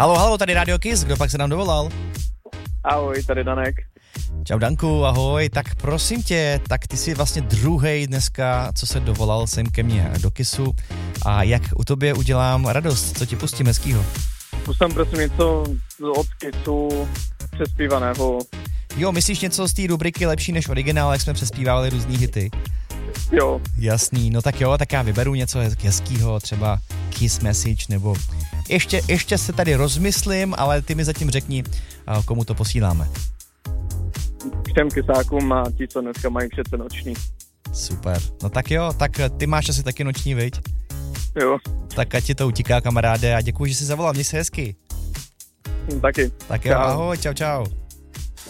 Halo, halo, tady Radio Kiss, kdo pak se nám dovolal? Ahoj, tady Danek. Čau Danku, ahoj, tak prosím tě, tak ty jsi vlastně druhej dneska, co se dovolal sem ke mně do Kissu a jak u tobě udělám radost, co ti pustím hezkýho? Pustím prosím něco od Kissu přespívaného. Jo, myslíš něco z té rubriky lepší než originál, jak jsme přespívali různý hity? Jo. Jasný, no tak jo, tak já vyberu něco hezkýho, třeba Kiss Message, nebo ještě se tady rozmyslím, ale ty mi zatím řekni, komu to posíláme. K těm kysákům a ti, co dneska mají přece noční. Super, no tak jo, tak ty máš asi taky noční, viď? Jo. Tak ať ti to utíká, kamaráde, a děkuji, že jsi zavolal, měj se hezky. Taky. Tak jo, ahoj, čau, čau.